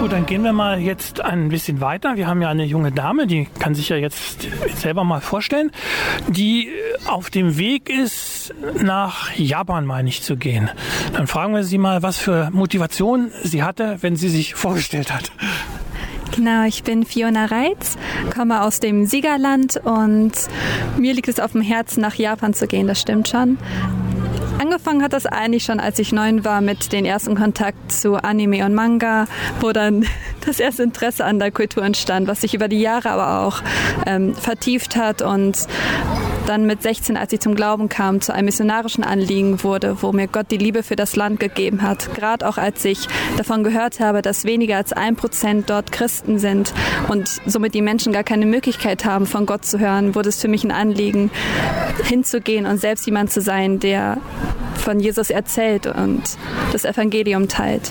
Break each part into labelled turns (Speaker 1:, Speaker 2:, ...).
Speaker 1: Gut, dann gehen wir mal jetzt ein bisschen weiter. Wir haben ja eine junge Dame, die kann sich ja jetzt selber mal vorstellen, die auf dem Weg ist, nach Japan, meine ich, zu gehen. Dann fragen wir sie mal, was für Motivation sie hatte, wenn sie sich vorgestellt hat.
Speaker 2: Genau, ich bin Fiona Reitz, komme aus dem Siegerland und mir liegt es auf dem Herzen, nach Japan zu gehen, das stimmt schon. Angefangen hat das eigentlich schon, als ich 9 war, mit dem ersten Kontakt zu Anime und Manga, wo dann das erste Interesse an der Kultur entstand, was sich über die Jahre aber auch vertieft hat und dann mit 16, als ich zum Glauben kam, zu einem missionarischen Anliegen wurde, wo mir Gott die Liebe für das Land gegeben hat. Gerade auch als ich davon gehört habe, dass weniger als 1% dort Christen sind und somit die Menschen gar keine Möglichkeit haben, von Gott zu hören, wurde es für mich ein Anliegen, hinzugehen und selbst jemand zu sein, der von Jesus erzählt und das Evangelium teilt.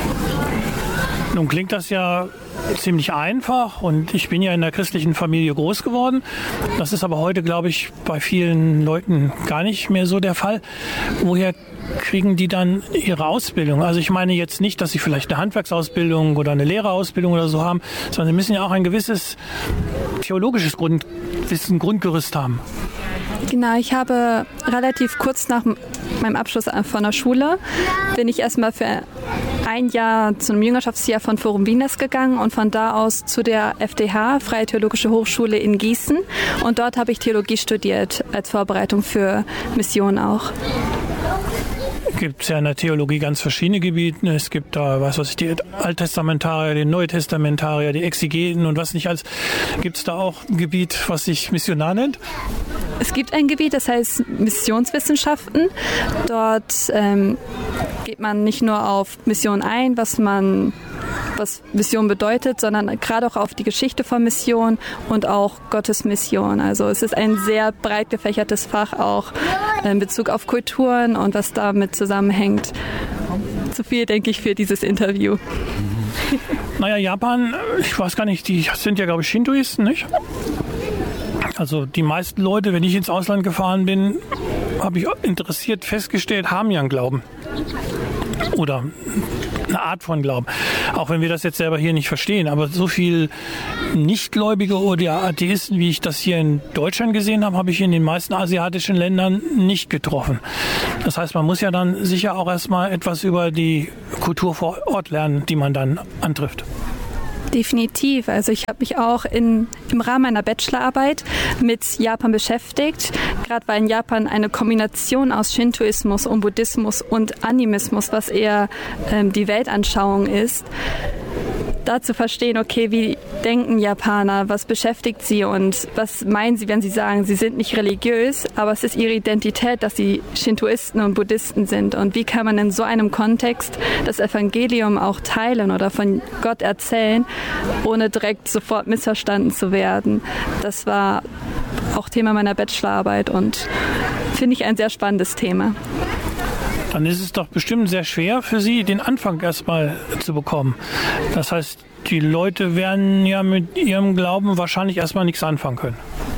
Speaker 1: Nun klingt das ja ziemlich einfach und ich bin ja in der christlichen Familie groß geworden. Das ist aber heute, glaube ich, bei vielen Leuten gar nicht mehr so der Fall. Woher kriegen die dann ihre Ausbildung? Also ich meine jetzt nicht, dass sie vielleicht eine Handwerksausbildung oder eine Lehrerausbildung oder so haben, sondern sie müssen ja auch ein gewisses theologisches Grundgerüst haben.
Speaker 2: Genau, ich habe relativ kurz nach meinem Abschluss von der Schule, bin ich erstmal für ein Jahr zu einem Jüngerschaftsjahr von Forum Wieners gegangen und von da aus zu der FTH, Freie Theologische Hochschule in Gießen. Und dort habe ich Theologie studiert, als Vorbereitung für Mission auch.
Speaker 1: Gibt es ja in der Theologie ganz verschiedene Gebiete. Es gibt da, die Alttestamentarier, die Neutestamentarier, die Exegeten und was nicht alles. Gibt es da auch ein Gebiet, was sich Missionar nennt?
Speaker 2: Es gibt ein Gebiet, das heißt Missionswissenschaften. Dort geht man nicht nur auf Mission ein, was Mission bedeutet, sondern gerade auch auf die Geschichte von Mission und auch Gottes Mission. Also es ist ein sehr breit gefächertes Fach, auch in Bezug auf Kulturen und was damit zusammenhängt. Zu viel, denke ich, für dieses Interview.
Speaker 1: Naja, Japan, ich weiß gar nicht, die sind ja, glaube ich, Shintoisten, nicht? Also die meisten Leute, wenn ich ins Ausland gefahren bin, habe ich interessiert festgestellt, haben ja einen Glauben. Oder eine Art von Glauben. Auch wenn wir das jetzt selber hier nicht verstehen. Aber so viel Nichtgläubige oder Atheisten, wie ich das hier in Deutschland gesehen habe, habe ich in den meisten asiatischen Ländern nicht getroffen. Das heißt, man muss ja dann sicher auch erstmal etwas über die Kultur vor Ort lernen, die man dann antrifft.
Speaker 2: Definitiv. Also ich habe mich auch im Rahmen meiner Bachelorarbeit mit Japan beschäftigt, gerade weil in Japan eine Kombination aus Shintoismus und Buddhismus und Animismus, was eher die Weltanschauung ist, da zu verstehen, okay, wie denken Japaner, was beschäftigt sie und was meinen sie, wenn sie sagen, sie sind nicht religiös, aber es ist ihre Identität, dass sie Shintoisten und Buddhisten sind. Und wie kann man in so einem Kontext das Evangelium auch teilen oder von Gott erzählen, ohne direkt sofort missverstanden zu werden? Das war auch Thema meiner Bachelorarbeit und finde ich ein sehr spannendes Thema.
Speaker 1: Dann ist es doch bestimmt sehr schwer für Sie, den Anfang erstmal zu bekommen. Das heißt, die Leute werden ja mit ihrem Glauben wahrscheinlich erstmal nichts anfangen können.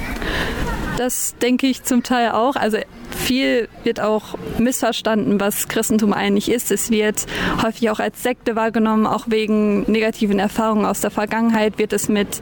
Speaker 2: Das denke ich zum Teil auch. Also viel wird auch missverstanden, was Christentum eigentlich ist. Es wird häufig auch als Sekte wahrgenommen, auch wegen negativen Erfahrungen aus der Vergangenheit wird es mit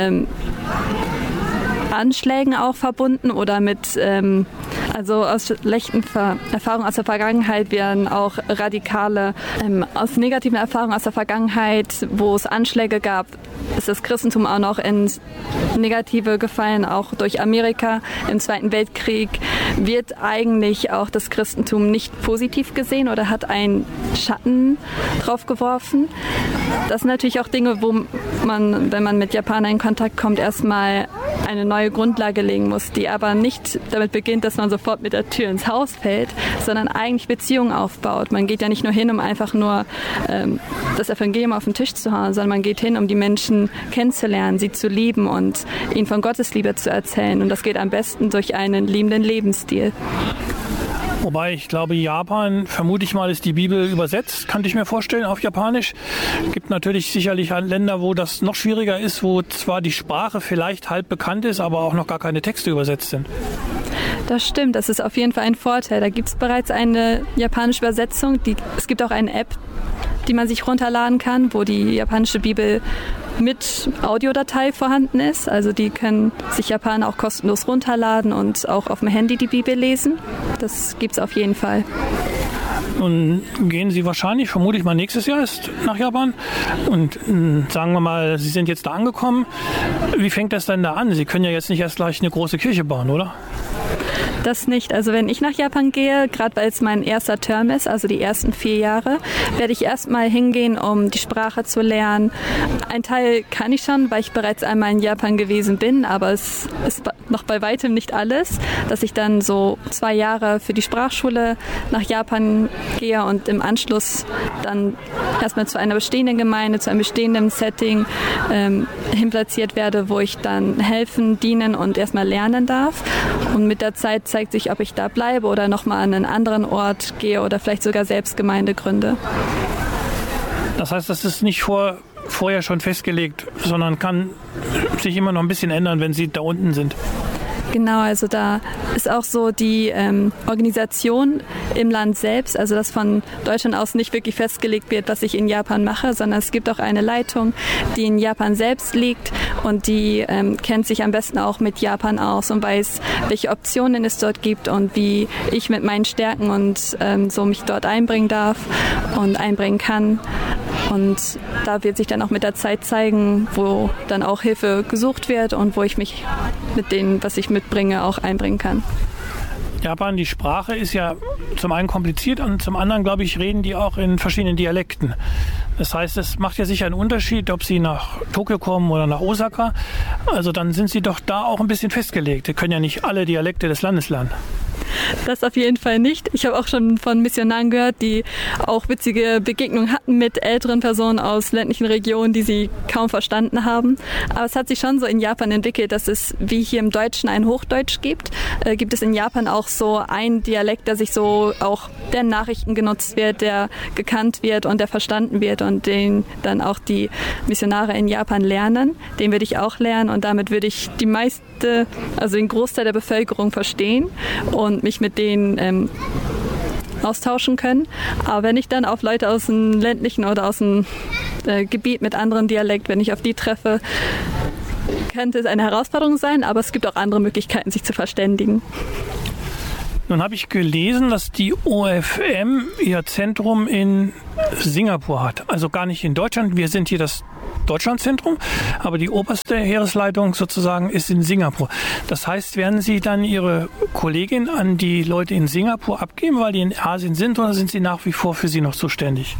Speaker 2: Anschlägen auch verbunden oder mit, also aus schlechten Erfahrungen aus der Vergangenheit werden auch radikale, aus negativen Erfahrungen aus der Vergangenheit, wo es Anschläge gab, ist das Christentum auch noch ins Negative gefallen, auch durch Amerika im Zweiten Weltkrieg, wird eigentlich auch das Christentum nicht positiv gesehen oder hat einen Schatten drauf geworfen. Das sind natürlich auch Dinge, wo man, wenn man mit Japanern in Kontakt kommt, erstmal eine neue Grundlage legen muss, die aber nicht damit beginnt, dass man sofort mit der Tür ins Haus fällt, sondern eigentlich Beziehungen aufbaut. Man geht ja nicht nur hin, um einfach nur das Evangelium auf den Tisch zu hauen, sondern man geht hin, um die Menschen kennenzulernen, sie zu lieben und ihnen von Gottes Liebe zu erzählen. Und das geht am besten durch einen liebenden Lebensstil.
Speaker 1: Wobei, ich glaube, Japan, vermute ich mal, ist die Bibel übersetzt, kann ich mir vorstellen, auf Japanisch. Gibt natürlich sicherlich Länder, wo das noch schwieriger ist, wo zwar die Sprache vielleicht halb bekannt ist, aber auch noch gar keine Texte übersetzt sind.
Speaker 2: Das stimmt, das ist auf jeden Fall ein Vorteil. Da gibt es bereits eine japanische Übersetzung. Es gibt auch eine App, die man sich runterladen kann, wo die japanische Bibel mit Audiodatei vorhanden ist. Also die können sich Japaner auch kostenlos runterladen und auch auf dem Handy die Bibel lesen. Das gibt es auf jeden Fall.
Speaker 1: Nun gehen Sie wahrscheinlich, vermute ich mal, nächstes Jahr erst nach Japan. Und sagen wir mal, Sie sind jetzt da angekommen. Wie fängt das denn da an? Sie können ja jetzt nicht erst gleich eine große Kirche bauen, oder?
Speaker 2: Das nicht. Also wenn ich nach Japan gehe, gerade weil es mein erster Term ist, also die ersten 4 Jahre, werde ich erstmal hingehen, um die Sprache zu lernen. Ein Teil kann ich schon, weil ich bereits einmal in Japan gewesen bin, aber es ist noch bei weitem nicht alles, dass ich dann so 2 Jahre für die Sprachschule nach Japan gehe und im Anschluss dann erstmal zu einer bestehenden Gemeinde, zu einem bestehenden Setting hinplatziert werde, wo ich dann helfen, dienen und erstmal lernen darf. Und mit der Zeit zeigt sich, ob ich da bleibe oder nochmal an einen anderen Ort gehe oder vielleicht sogar selbst Gemeinde gründe.
Speaker 1: Das heißt, das ist nicht vorher schon festgelegt, sondern kann sich immer noch ein bisschen ändern, wenn Sie da unten sind.
Speaker 2: Genau, also da ist auch so die Organisation im Land selbst, also dass von Deutschland aus nicht wirklich festgelegt wird, was ich in Japan mache, sondern es gibt auch eine Leitung, die in Japan selbst liegt und die kennt sich am besten auch mit Japan aus und weiß, welche Optionen es dort gibt und wie ich mit meinen Stärken und so mich dort einbringen darf und einbringen kann. Und da wird sich dann auch mit der Zeit zeigen, wo dann auch Hilfe gesucht wird und wo ich mich mit dem, was ich mitbringe, auch einbringen kann.
Speaker 1: Japan, die Sprache ist ja zum einen kompliziert und zum anderen, glaube ich, reden die auch in verschiedenen Dialekten. Das heißt, es macht ja sicher einen Unterschied, ob Sie nach Tokio kommen oder nach Osaka. Also dann sind Sie doch da auch ein bisschen festgelegt. Sie können ja nicht alle Dialekte des Landes lernen.
Speaker 2: Das auf jeden Fall nicht. Ich habe auch schon von Missionaren gehört, die auch witzige Begegnungen hatten mit älteren Personen aus ländlichen Regionen, die sie kaum verstanden haben. Aber es hat sich schon so in Japan entwickelt, dass es wie hier im Deutschen ein Hochdeutsch gibt. Gibt es in Japan auch so einen Dialekt, der sich so auch der Nachrichten genutzt wird, der gekannt wird und der verstanden wird und den dann auch die Missionare in Japan lernen. Den würde ich auch lernen und damit würde ich die meiste, also den Großteil der Bevölkerung verstehen und mich mit denen austauschen können. Aber wenn ich dann auf Leute aus dem ländlichen oder aus dem Gebiet mit anderem Dialekt, wenn ich auf die treffe, könnte es eine Herausforderung sein, aber es gibt auch andere Möglichkeiten, sich zu verständigen.
Speaker 1: Nun habe ich gelesen, dass die OFM ihr Zentrum in Singapur hat. Also gar nicht in Deutschland. Wir sind hier das Deutschlandzentrum, aber die oberste Heeresleitung sozusagen ist in Singapur. Das heißt, werden Sie dann Ihre Kollegin an die Leute in Singapur abgeben, weil die in Asien sind, oder sind Sie nach wie vor für sie noch zuständig?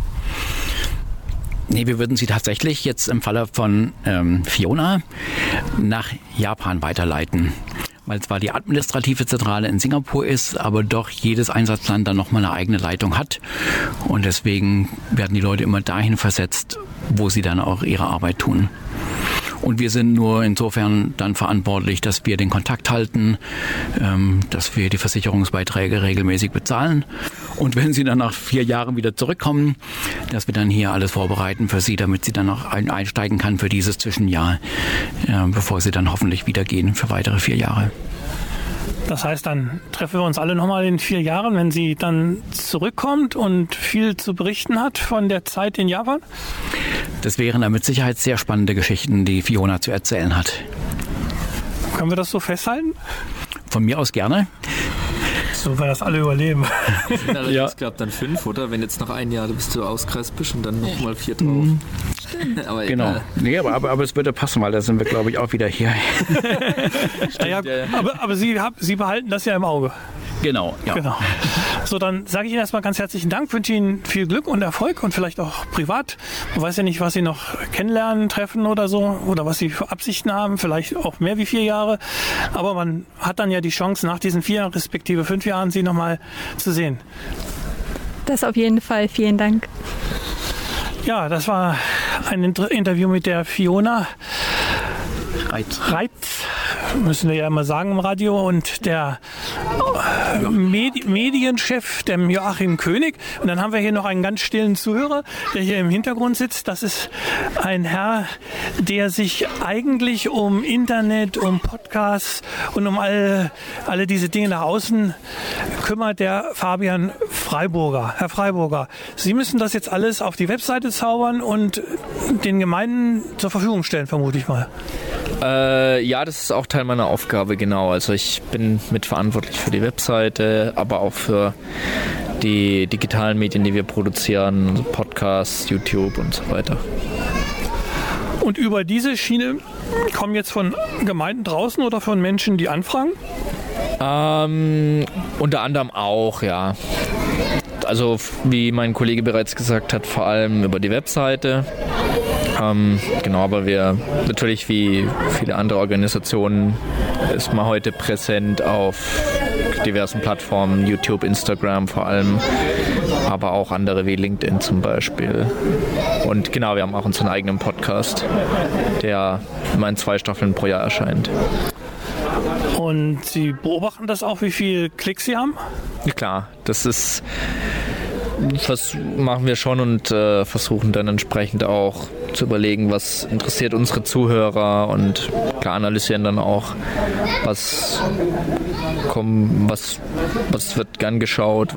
Speaker 3: Nee, wir würden sie tatsächlich jetzt im Falle von Fiona nach Japan weiterleiten. Weil zwar die administrative Zentrale in Singapur ist, aber doch jedes Einsatzland dann nochmal eine eigene Leitung hat. Und deswegen werden die Leute immer dahin versetzt, wo sie dann auch ihre Arbeit tun. Und wir sind nur insofern dann verantwortlich, dass wir den Kontakt halten, dass wir die Versicherungsbeiträge regelmäßig bezahlen. Und wenn sie dann nach 4 Jahren wieder zurückkommen, dass wir dann hier alles vorbereiten für sie, damit sie dann auch einsteigen kann für dieses Zwischenjahr, bevor sie dann hoffentlich wieder gehen für weitere 4 Jahre.
Speaker 1: Das heißt, dann treffen wir uns alle nochmal in 4 Jahren, wenn sie dann zurückkommt und viel zu berichten hat von der Zeit in Japan?
Speaker 3: Das wären dann mit Sicherheit sehr spannende Geschichten, die Fiona zu erzählen hat.
Speaker 1: Können wir das so festhalten?
Speaker 3: Von mir aus gerne.
Speaker 1: So, weil das alle überleben.
Speaker 4: Ja. Es gab dann 5, oder? Wenn jetzt noch 1 Jahr bis du auskreist bist und dann nochmal 4 drauf.
Speaker 3: Aber genau. Nee, aber es würde passen, weil da sind wir, glaube ich, auch wieder hier.
Speaker 1: Ja, aber Sie behalten das ja im Auge.
Speaker 3: Genau, ja.
Speaker 1: Genau. So, dann sage ich Ihnen erstmal ganz herzlichen Dank, wünsche Ihnen viel Glück und Erfolg und vielleicht auch privat. Man weiß ja nicht, was Sie noch kennenlernen, treffen oder so, oder was Sie für Absichten haben, vielleicht auch mehr wie 4 Jahre. Aber man hat dann ja die Chance, nach diesen 4 respektive 5 Jahren Sie nochmal zu sehen.
Speaker 2: Das auf jeden Fall. Vielen Dank.
Speaker 1: Ja, das war ein Interview mit der Fiona Reitz, müssen wir ja immer sagen im Radio, und der Medienchef, dem Joachim König. Und dann haben wir hier noch einen ganz stillen Zuhörer, der hier im Hintergrund sitzt. Das ist ein Herr, der sich eigentlich um Internet, um Podcasts und um alle diese Dinge nach außen kümmert, der Fabian Freiburger. Herr Freiburger, Sie müssen das jetzt alles auf die Webseite zaubern und den Gemeinden zur Verfügung stellen, vermute ich mal.
Speaker 4: Ja, das ist auch Teil meiner Aufgabe, genau. Also ich bin mitverantwortlich für die Webseite, aber auch für die digitalen Medien, die wir produzieren, also Podcasts, YouTube und so weiter.
Speaker 1: Und über diese Schiene kommen jetzt von Gemeinden draußen oder von Menschen, die anfragen?
Speaker 4: Unter anderem auch, ja. Also wie mein Kollege bereits gesagt hat, vor allem über die Webseite. Genau, aber wir natürlich wie viele andere Organisationen ist man heute präsent auf diversen Plattformen, YouTube, Instagram vor allem, aber auch andere wie LinkedIn zum Beispiel. Und genau, wir haben auch unseren eigenen Podcast, der immer in 2 Staffeln pro Jahr erscheint.
Speaker 1: Und Sie beobachten das auch, wie viele Klicks Sie haben?
Speaker 4: Ja klar, das machen wir schon und versuchen dann entsprechend auch zu überlegen, was interessiert unsere Zuhörer und klar analysieren dann auch, was wird gern geschaut,